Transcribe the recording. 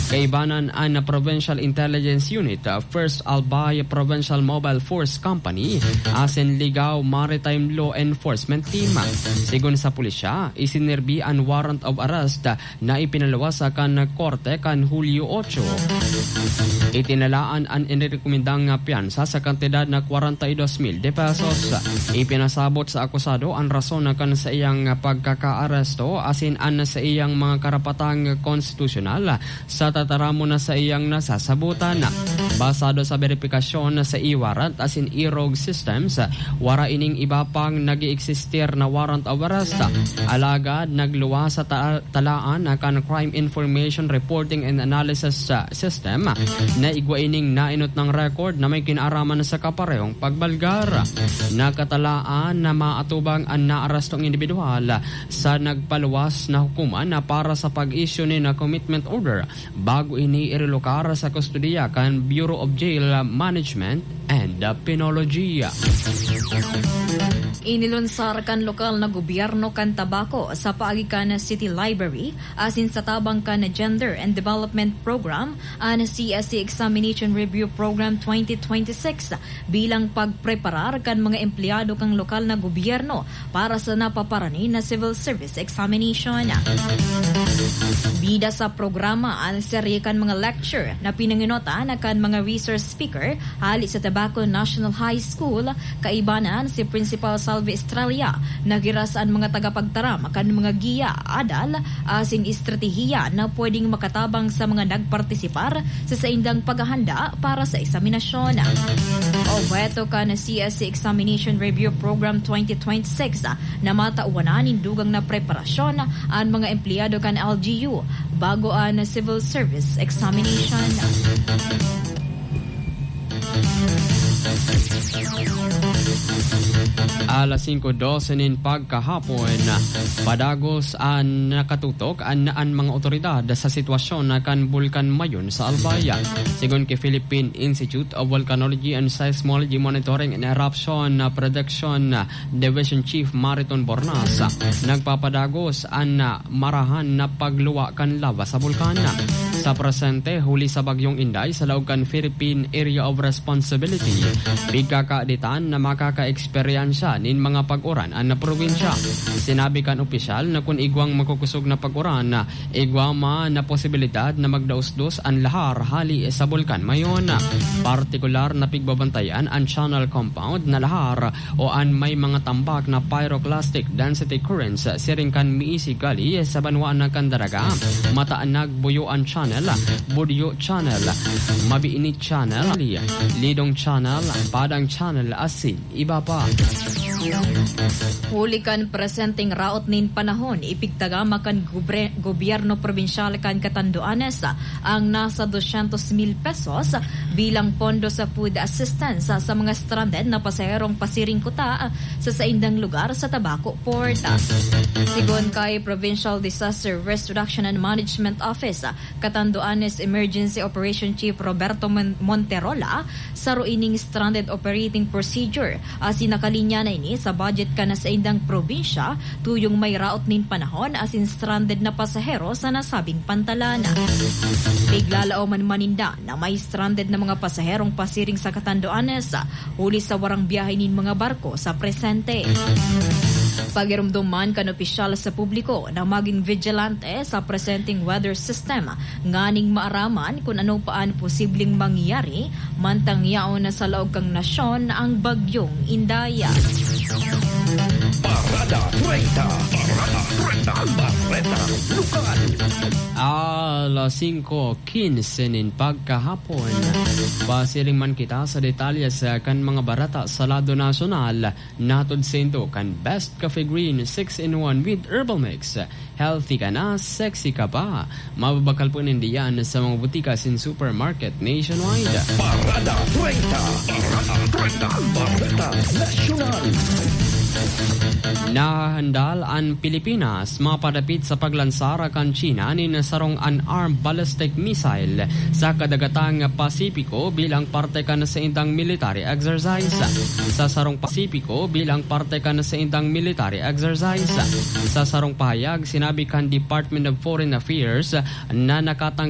Kaibanan ang Provincial Intelligence Unit, First Albay Provincial Mobile Force Company, asin Ligao Maritime Law Enforcement Team. Sigun sa pulisya, isinirbi ang warrant of arrest na ipinalawas kan korte kan Hulyo 8. Itinalaan ang inirekomendang piyansa sa kantidad na 42,000 pesos. Ipinasabot sa akusado ang rason na kan sa iyang pagkakaaresto asin an sa iyang mga karapatang konstitusyonal sa tataramo na sa iyang nasasabutan. Basado sa verifikasyon sa e-warrant asin e-rogue systems, wara ining iba pang nag-i-existir na warrant of arrest. Alagad nagluwa sa talaan kan Crime Information Reporting and Analysis System na igwa ining nainot ng record na may kinaaraman sa kaparehong pagbalgar. Nakatalaan na maatubang ang naarastong individual sa nagpaluwas na hukuman na para sa pag-issue ni na commitment order bago ini irelokar sa kustudiya kan Bureau of Jail Management and Penology. Inilunsar kan lokal na gobyerno kan tabako sa paagikan na City Library asin sa tabang kan na Gender and Development Program ang CSE Examination Review Program 2026 bilang pagpreparar kan mga empleyado kang lokal na gobyerno para sa napaparani na civil service examination. Bida sa programa ang serye kan mga lecture na pinanginota na kan mga resource speaker hali sa Tabaco National High School, kaibanan si Principal Salve Estrella, nagirasaan mga tagapagtaram kan mga giya, adal, asin estratehiya na pwedeng makatabang sa mga nagpartisipar sa saindang paghahanda para sa eksaminasyon. Obeto ka na CSE Examination Review Program 2026 na matauwanan dugang na preparasyon ang mga empleyado kan LGU bago ang civil service examination. Alas 5:12 nin pagkahapon, padagos ang nakatutok ang mga otoridad sa sitwasyon na kan Bulkan Mayon sa Albaya. Sigon kay Philippine Institute of Volcanology and Seismology Monitoring and Eruption Prediction Division Chief Mariton Bornas, nagpapadagos ang marahan na pagluwa kan lava sa bulkan. Sa presente, huli sa bagyong Inday sa laog kan Philippine Area of Responsibility, bigkakaaditan na makaka-eksperyansya nin mga pag-uran ang na probinsya. Sinabi kan opisyal na kung igwang makukusog na pag-uran, igwama na posibilidad na magdausdos ang lahar hali sa bulkan Mayon. Partikular na pigbabantayan ang channel compound na lahar o an may mga tambak na pyroclastic density currents siring kan miisi gali sa banwaan na kandaraga, mataanag buyo ang channel, Budyo Channel, Mabiinit Channel, Lidong Channel, Padang Channel, asin iba pa. Huli kan presenteng raot nin panahon, ipigtagama kan gobyerno probinsyal kan Catanduanes ang nasa 200,000 pesos bilang pondo sa food assistance sa mga stranded na pasaherong pasiring kuta sa saindang lugar sa Tabaco Port. Sigon kay Provincial Disaster Risk Reduction and Management Office, Catanduanes Emergency Operation Chief Roberto Monterola, sa ruining stranded operating procedure asin nakalinya na ini sa budget ka na sa indang probinsya tuyong may raot nin panahon asin stranded na pasahero sa nasabing pantalana. Biglalao man maninda na may stranded na mga pasaherong pasiring sa Catanduanes huli sa warang biyahe nin mga barko sa presente. Pagirumduman kan opisyal sa publiko na maging vigilante sa presenting weather system nganing maaraman kung ano paan posibleng mangyari mantang yaon na sa laog kang nasyon ang bagyong Indaya. Parada 30. Parada 30. Barreta Lokal. Alas 5:15 nin pagkahapon. Pasiring man kita sa detalye sa kan mga barata sa lado nasyonal. Natod sento kan Best Cafe Green 6-in-1 with herbal mix. Healthy ka na, sexy ka pa. Mababakal po nindiyan sa mga butikas in supermarket nationwide. Parada 30. Parada 30. Barreta Nasyonal. Nahandal ang Pilipinas mapadapit sa paglansara kan China nin sarong unarmed ballistic missile sa kadagatang Pasipiko bilang parte kan sa indang military exercise. Sa sarong Pasipiko bilang parte kan sa indang military exercise. Sa sarong pahayag, sinabi kan Department of Foreign Affairs na nakatang